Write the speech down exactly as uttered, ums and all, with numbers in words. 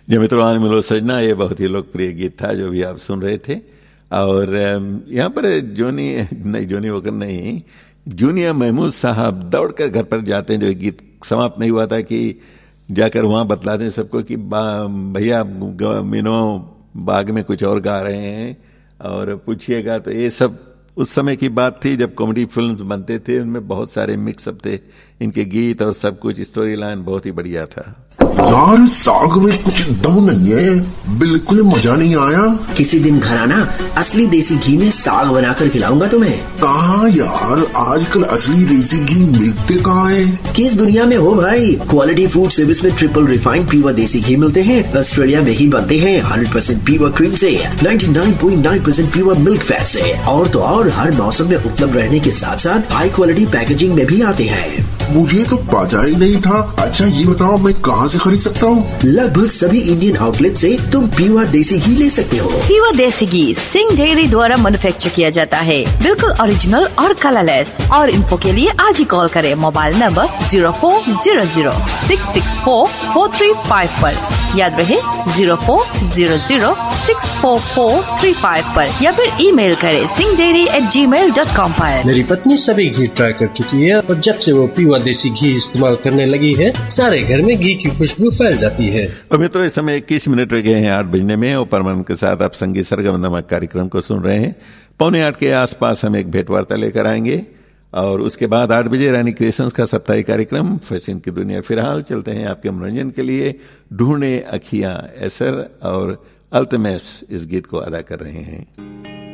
जो मित्रों मिलो सजना, ये बहुत ही लोकप्रिय गीत था जो भी आप सुन रहे थे। और यहाँ पर जोनी नहीं जोनी वोकर नहीं जूनियर महमूद साहब दौड़कर घर पर जाते हैं। जो गीत समाप्त नहीं हुआ था कि जाकर वहां बतलाते हैं सबको कि भैया मीनो बाग में कुछ और गा रहे हैं और पूछिएगा। तो ये सब उस समय की बात थी जब कॉमेडी फिल्म्स बनते थे, उनमें बहुत सारे मिक्सअप थे, इनके गीत और सब कुछ, स्टोरी लाइन बहुत ही बढ़िया था। यार साग में कुछ दम नहीं है, बिल्कुल मजा नहीं आया। किसी दिन घर आना, असली देसी घी में साग बनाकर खिलाऊंगा तुम्हें। कहाँ यार, आजकल असली देसी घी मिलते कहाँ है? किस दुनिया में हो भाई। क्वालिटी फूड सर्विस में ट्रिपल रिफाइंड प्योर देसी घी मिलते हैं। ऑस्ट्रेलिया में ही बनते हैं, हंड्रेड परसेंट प्योर क्रीम से, ninety nine point nine percent pure milk fat से। और तो और हर मौसम में उपलब्ध रहने के साथ साथ हाई क्वालिटी पैकेजिंग में भी आते हैं। मुझे तो पता ही नहीं था। अच्छा ये बताओ मैं कहाँ से खरीद सकता हूँ? लगभग सभी इंडियन आउटलेट से तुम प्योर देसी घी ले सकते हो। प्योर देसी घी सिंह डेयरी द्वारा मैन्युफैक्चर किया जाता है, बिल्कुल ओरिजिनल और कलरलेस। और इन्फो के लिए आज ही कॉल करें mobile number zero four zero zero six six four four three five पर। याद रहे zero four zero zero six four four three five पर, या फिर ईमेल करें सिंह डेयरी एट जी मेल डॉट कॉम पर। मेरी पत्नी सभी घी ट्राई कर चुकी है और जब से वो प्योर देसी घी इस्तेमाल करने लगी है, सारे घर में घी की खुशबू फैल जाती है। और मित्रों इस समय इक्कीस मिनट रह गए हैं आठ बजने में, और परमान के साथ आप संगीत सरगम नामक कार्यक्रम को सुन रहे हैं। पौने आठ के आसपास हम एक भेंट वार्ता लेकर आएंगे और उसके बाद आठ बजे रानी क्रिएशंस का साप्ताहिक कार्यक्रम फैशन की दुनिया। फिलहाल चलते हैं आपके मनोरंजन के लिए, ढूंढे अखियां एसर और अल्तमैश इस गीत को अदा कर रहे हैं।